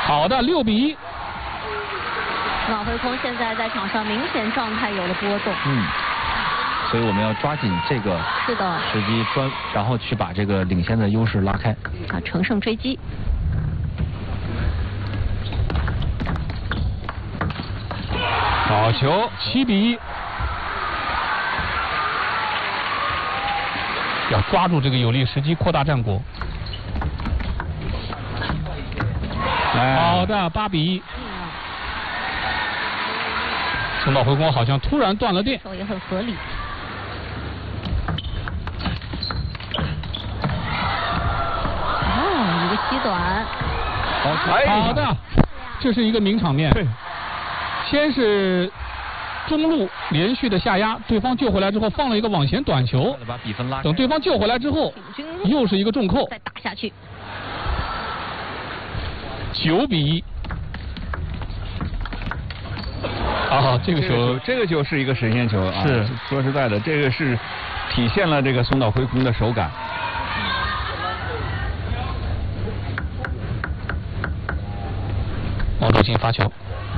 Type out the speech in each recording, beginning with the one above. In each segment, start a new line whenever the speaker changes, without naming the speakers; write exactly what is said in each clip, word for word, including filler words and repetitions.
好的，六比一。
孙岛辉空现在在场上明显状态有了波动。
嗯。所以我们要抓紧这个
是的
时机专，然后去把这个领先的优势拉开。
啊，乘胜追击。
好球，七比一。要抓住这个有利时机，扩大战果。好的，八比一。松岛辉空好像突然断了电。
手也很合理。哦，一个吸短。
好，好的，这是一个名场面。对。先是中路连续的下压，对方救回来之后放了一个网前短球，
把比分拉。
等对方救回来之后，又是一个重扣，
再打下去。
九比一。啊，这个球，
这个就是一个神仙球啊！
是，
说实在的，这个是体现了这个松岛辉空的手感。
王楚钦发球。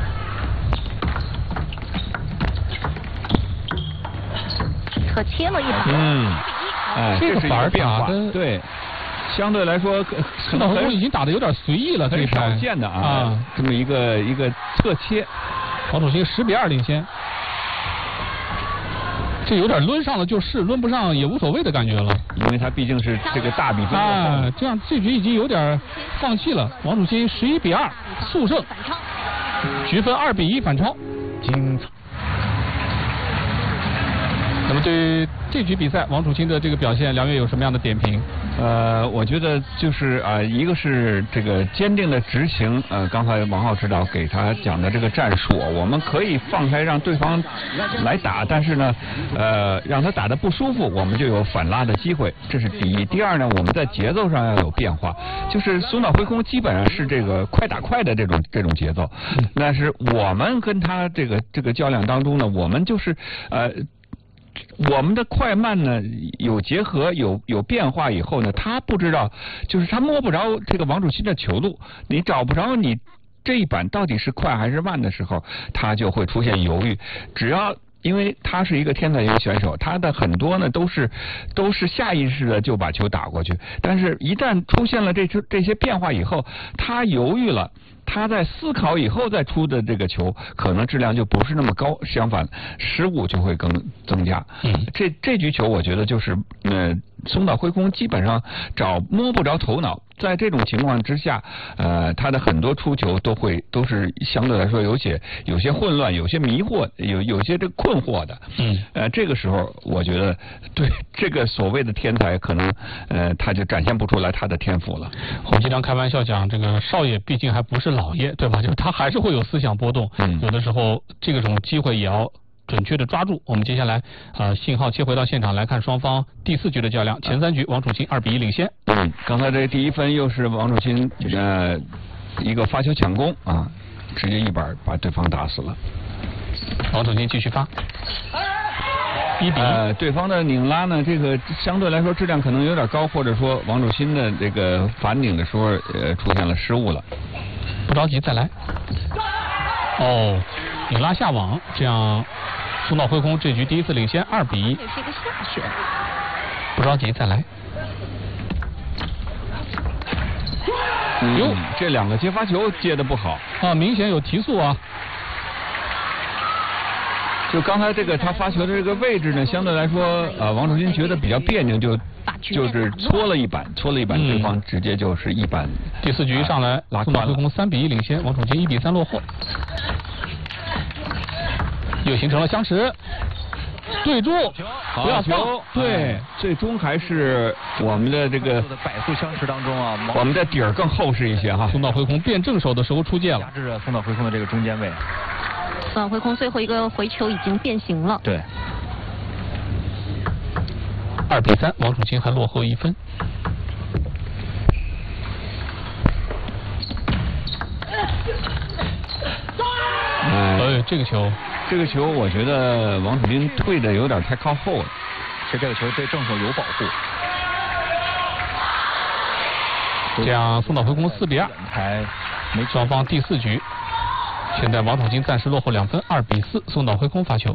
可切了一把。
嗯，哎，
这个板
变化，对。相对来说，
松岛辉空已经打得有点随意了，
很少见的啊，啊这么一个一个侧切，
王楚钦十比二领先，这有点抡上了就是，抡不上也无所谓的感觉了，
因为他毕竟是这个大比分
啊，这样这局已经有点放弃了。王楚钦十一比二速胜，局分二比一反超，精彩。那么对于这局比赛，王楚钦的这个表现，梁月有什么样的点评？
呃，我觉得就是啊、呃，一个是这个坚定的执行，呃，刚才王浩指导给他讲的这个战术，我们可以放开让对方来打，但是呢，呃，让他打得不舒服，我们就有反拉的机会，这是第一。第二呢，我们在节奏上要有变化，就是松岛辉空基本上是这个快打快的这种这种节奏，但是我们跟他这个这个较量当中呢，我们就是呃。我们的快慢呢有结合有有变化以后呢，他不知道，就是他摸不着这个王楚钦的球路，你找不着你这一板到底是快还是慢的时候，他就会出现犹豫。只要因为他是一个天才型选手，他的很多呢都是都是下意识的就把球打过去，但是一旦出现了这这些变化以后，他犹豫了。他在思考以后再出的这个球，可能质量就不是那么高，相反失误就会更增加。嗯，这这局球我觉得就是呃松岛辉空基本上找摸不着头脑，在这种情况之下，呃他的很多出球都会都是相对来说有些有些混乱，有些迷惑，有有些这困惑的。嗯，呃这个时候我觉得对这个所谓的天才，可能呃他就展现不出来他的天赋了。
我们经常开玩笑讲，这个少爷毕竟还不是老爷，对吧？就是他还是会有思想波动，嗯，有的时候这种机会也要准确的抓住。我们接下来呃信号切回到现场来看双方第四局的较量。前三局王楚钦二比一领先。
嗯，刚才这第一分又是王楚钦呃一个发球抢攻啊，直接一板把对方打死了。
王楚钦继续发。一比一。
呃，对方的拧拉呢，这个相对来说质量可能有点高，或者说王楚钦的这个反拧的时候呃出现了失误了。
不着急，再来。哦，拧拉下网，这样松岛辉空这局第一次领先二比一。
这是一个下旋。
不着急，再来。
哟、嗯，这两个接发球接的不好
啊，明显有提速啊。
就刚才这个他发球的这个位置呢，相对来说，呃，王楚钦觉得比较别扭，就就是搓了一板，搓了一板，对方直接就是一板。
第四局上来，松岛辉空三比一领先，王楚钦一比三落后，又形成了相持，对住，不要球，对，
最终还是我们的这个
百速相持当中啊，
我们的底儿更厚实一些哈。
松岛辉空变正手的时候出界了，
压制着松岛辉空的这个中间位。
松岛辉空最后一个回球已经变形了。
对。
二比三，王楚钦还落后一分。哎，这个球，
这个球，我觉得王楚钦退的有点太靠后了。
其实这个球对正手有保护。
这样松岛辉空四比二，双方第四局。现在王楚钦暂时落后两分，二比四，松岛辉空发球。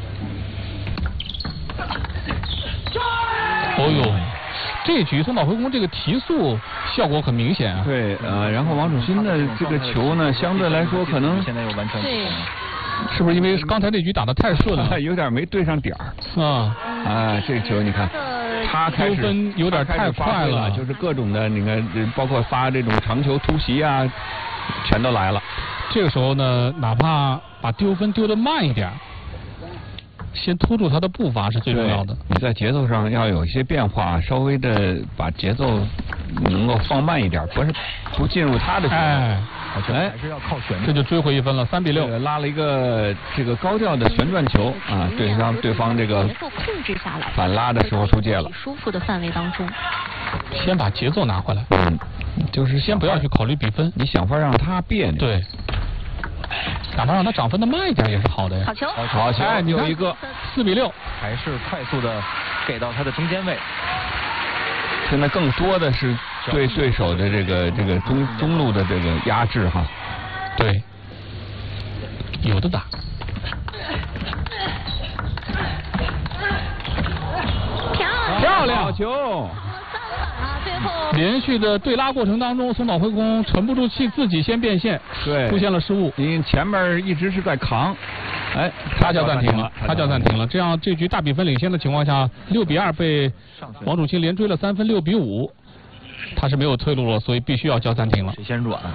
哦呦，这局松岛辉空这个提速效果很明显啊。
对，呃，然后王楚钦的这个球呢，相对来说可能
现在又完成
对，
是不是因为刚才这局打得太顺了，
有点没对上点儿
啊？
啊，这球你看，他开始
丢分有点太快了，
就是各种的，你看，包括发这种长球突袭啊，全都来了。
这个时候呢，哪怕把丢分丢得慢一点，先拖住他的步伐是最重要的。
你在节奏上要有一些变化，稍微的把节奏能够放慢一点，不是不进入他的节奏。
哎，
哎，还是要靠旋转。
这就追回一分了，三比六。
拉了一个这个高调的旋转球啊，对让对方这个
节奏控制下来，
反拉的时候出界了。
舒服的范围当中，
先把节奏拿回来。
嗯，
就是先不要去考虑比分，
你想法让他别扭。
对。哪怕让他涨分的慢一点也是好的呀。
好球，
好球，
哎，你
有一个
四比六，
还是快速的给到他的中间位。
现在更多的是对对手的这个这个中中路的这个压制哈。
对，有的打。
漂亮，
漂亮，
好球。
连续的对拉过程当中，松岛辉空沉不住气，自己先变线，
对，
出现了失误。
因前面一直是在扛，哎，
他叫暂停了，他叫暂停了。这样这局大比分领先的情况下，六比二被王楚钦连追了三分，六比五，他是没有退路了，所以必须要叫暂停了。
谁先软？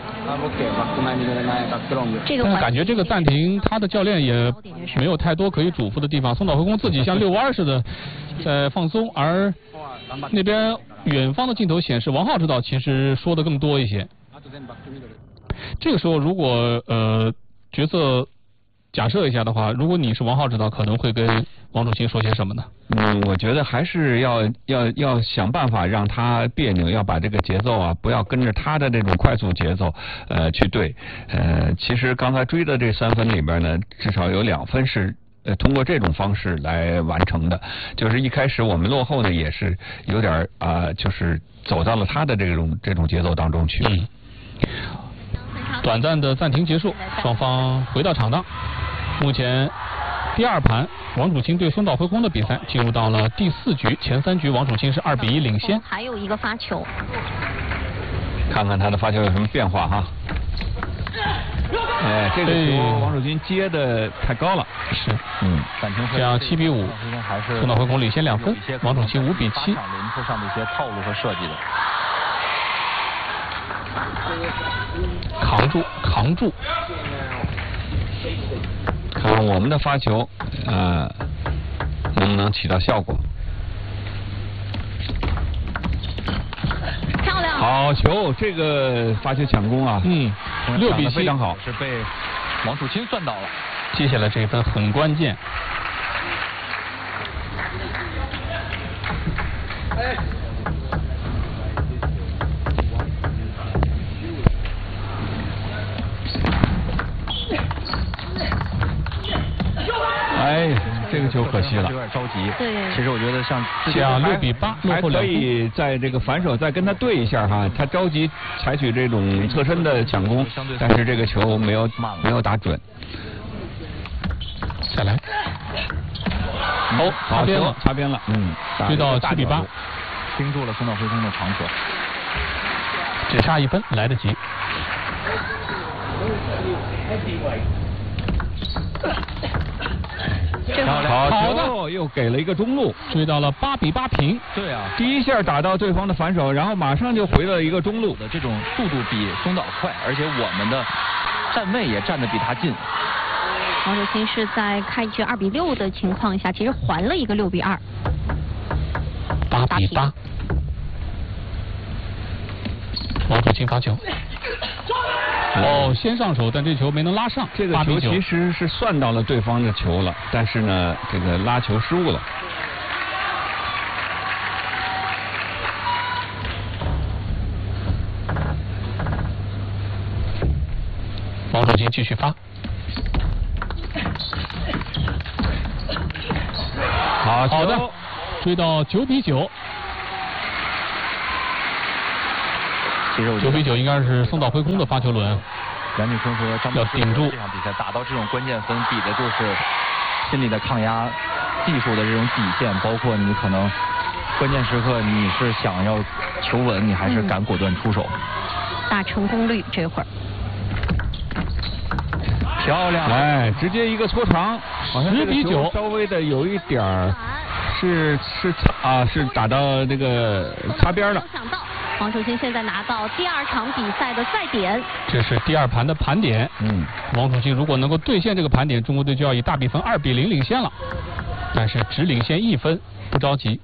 这个
但是感觉这个暂停，他的教练也没有太多可以嘱咐的地方。松岛辉空自己像遛弯似的在放松，而那边远方的镜头显示王浩指导其实说的更多一些。这个时候如果呃角色假设一下的话，如果你是王浩指导，可能会跟王楚钦说些什么呢？
嗯，我觉得还是要要要想办法让他别扭，要把这个节奏啊，不要跟着他的这种快速节奏呃去对。呃，其实刚才追的这三分里边呢，至少有两分是呃通过这种方式来完成的。就是一开始我们落后呢，也是有点啊、呃，就是走到了他的这种这种节奏当中去。
嗯。短暂的暂停结束，双方回到场当。目前第二盘王楚钦对松岛辉空的比赛进入到了第四局，前三局王楚钦是二比一领先。
还有一个发球，
看看他的发球有什么变化哈。哎，这个球王楚钦接的太高了。
是，
嗯，
这样七比五，松岛辉空领先两分，王楚钦五比七。
轮次上的一些套路和设计的。
扛住，扛住！
看看我们的发球，呃，能不能起到效果？
漂亮！
好球，这个发球抢攻啊，
嗯，六比七，
非常好，
是被王楚钦算到了。
接下来这一分很关键。
哎，这个球可惜了，
有点着急。
对，
其实我觉得像
这样六比八，
还可以在这个反手再跟他对一下哈。他着急采取这种侧身的抢攻，但是这个球没有没有打准。
再来，哦，擦边了，
擦边了，嗯，
追到七比八，
盯住了松岛辉空的长球，
只差一分，来得及。
好
好
的，又给了一个中路，
追到了八比八平。
对啊，
第一下打到对方的反手，然后马上就回了一个中路
的这种速度比松岛快，而且我们的站位也站得比他近。
王楚钦是在开局二比六的情况下，其实还了一个六比二。
八比八。王楚钦发球。哦，先上手，但这球没能拉上。
这个球其实是算到了对方的球了，但是呢，这个拉球失误了。
王楚钦继续发。
好
好的，追到九比九。
其实我
九比九应该是松岛辉空的发球轮。
梁俊生和张
要顶住
这场比赛打到这种关键分，比的就是心理的抗压、技术的这种底线，包括你可能关键时刻你是想要求稳，你还是敢果断出手。
嗯、大成功率这会儿。
漂亮！
哎，直接一个搓长，
十比九，
稍微的有一点儿是是啊，是打到这个擦边了。
没想到王楚钦现在拿到第二场比赛的赛点。
这是第二盘的盘点。
嗯，
王楚钦如果能够兑现这个盘点，中国队就要以大比分二比零领先了。但是只领先一分，不着急。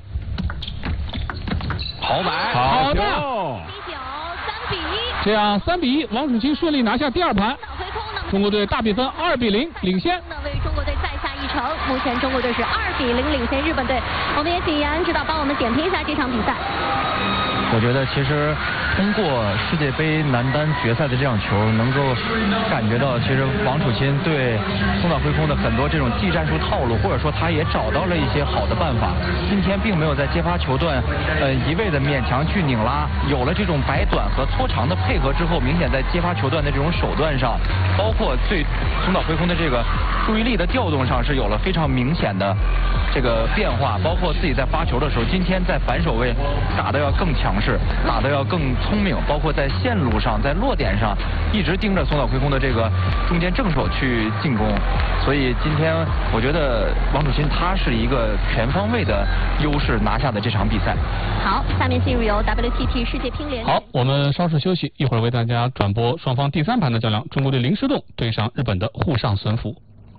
好摆，
好的。
比九，三比一。
这样三比一，王楚钦顺利拿下第二盘。中国队大比分二比零领先。
为中国队再下一城，目前中国队是二比零领先日本队。我们也请严指导帮我们点评一下这场比赛。
我觉得其实通过世界杯男单决赛的这场球，能够感觉到其实王楚钦对松岛辉空的很多这种技战术套路，或者说他也找到了一些好的办法。今天并没有在接发球段呃一味的勉强去拧拉，有了这种摆短和搓长的配合之后，明显在接发球段的这种手段上，包括对松岛辉空的这个注意力的调动上是有了非常明显的这个变化，包括自己在发球的时候，今天在反手位打得要更强势，打得要更聪明，包括在线路上、在落点上一直盯着松岛辉空的这个中间正手去进攻，所以今天我觉得王楚钦他是一个全方位的优势拿下的这场比赛。
好，下面进入由 W T T 世界乒联。
好，我们稍事休息，一会儿为大家转播双方第三盘的较量，中国队林诗栋对上日本的户上隼辅。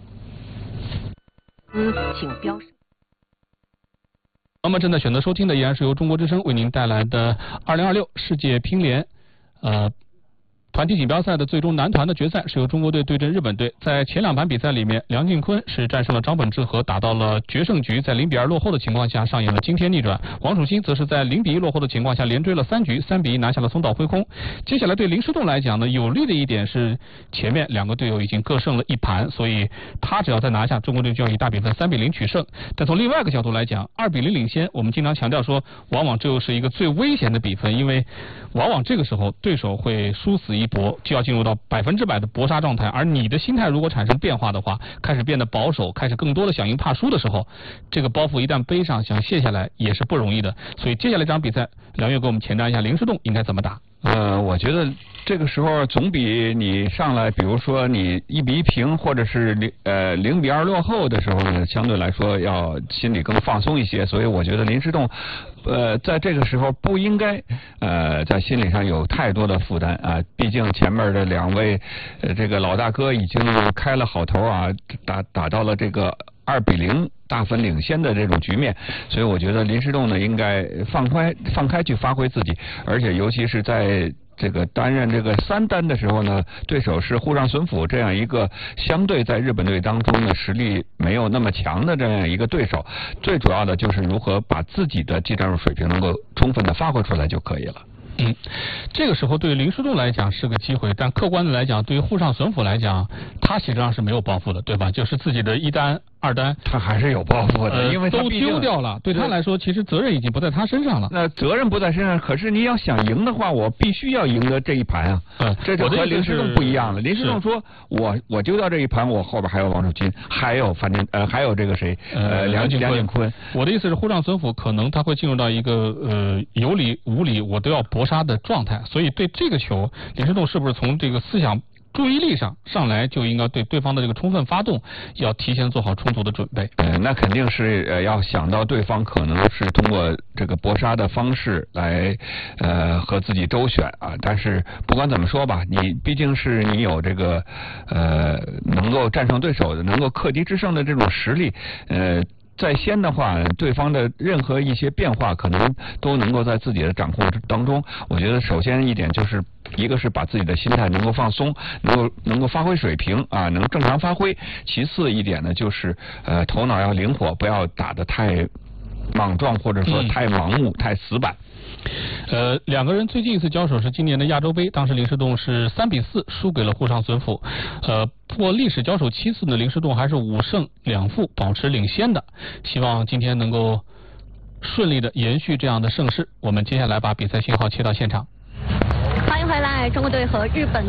嗯，请标示。
那么正在选择收听的依然是由中国之声为您带来的二零二六世界乒联呃团体锦标赛的最终男团的决赛，是由中国队对阵日本队。在前两盘比赛里面，梁靖昆是战胜了张本智和，打到了决胜局，在零比二落后的情况下上演了惊天逆转。王楚钦则是在零比一落后的情况下连追了三局，三比一拿下了松岛辉空。接下来对林诗栋来讲呢，有利的一点是前面两个队友已经各胜了一盘，所以他只要再拿下，中国队就要以大比分三比零取胜。但从另外一个角度来讲，二比零领先，我们经常强调说，往往这又是一个最危险的比分，因为往往这个时候对手会殊死一搏，就要进入到百分之百的搏杀状态，而你的心态如果产生变化的话，开始变得保守，开始更多的想赢怕输的时候，这个包袱一旦背上，想卸下来也是不容易的。所以接下来这场比赛，梁月给我们前瞻一下林诗栋应该怎么打。
呃，我觉得这个时候总比你上来，比如说你一比一平，或者是零呃零比二落后的时候呢，相对来说要心里更放松一些。所以我觉得林诗栋，呃，在这个时候不应该呃在心理上有太多的负担啊。毕竟前面的两位呃这个老大哥已经开了好头啊，打打到了这个二比零大分领先的这种局面，所以我觉得林诗栋呢应该放开放开去发挥自己，而且尤其是在这个担任这个三单的时候呢，对手是户上隼辅这样一个相对在日本队当中呢实力没有那么强的这样一个对手，最主要的就是如何把自己的技战术水平能够充分的发挥出来就可以了。
嗯，这个时候对于林诗栋来讲是个机会，但客观的来讲，对于户上隼辅来讲，他实际上是没有抱负的，对吧？就是自己的一单、二单，
他还是有抱负的，
呃、
因为他
都丢掉了。对他来说，其实责任已经不在他身上了。
那责任不在身上，可是你要想赢的话，我必须要赢得这一盘啊。
嗯，
这就和林诗栋不一样了。林诗栋说，我我丢掉这一盘，我后边还有王楚钦，还有樊振呃，还有这个谁呃梁靖梁靖昆。
我的意思是，户上隼辅可能他会进入到一个呃有理无理我都要搏杀的状态，所以对这个球，林诗栋是不是从这个思想注意力上上来就应该对对方的这个充分发动，要提前做好充足的准备。
呃，那肯定是呃要想到对方可能是通过这个搏杀的方式来呃和自己周旋啊。但是不管怎么说吧，你毕竟是你有这个呃能够战胜对手的、能够克敌制胜的这种实力，呃。在先的话，对方的任何一些变化可能都能够在自己的掌控当中。我觉得首先一点就是一个是把自己的心态能够放松，能够能够发挥水平啊，能正常发挥。其次一点呢，就是呃头脑要灵活，不要打得太莽撞，或者说太盲目、嗯、太死板。
呃，两个人最近一次交手是今年的亚洲杯，当时林诗栋是三比四输给了户上隼辅。呃，不过历史交手七次呢，林诗栋还是五胜两负保持领先的。希望今天能够顺利的延续这样的盛世。我们接下来把比赛信号切到现场。
赛，中国队和日本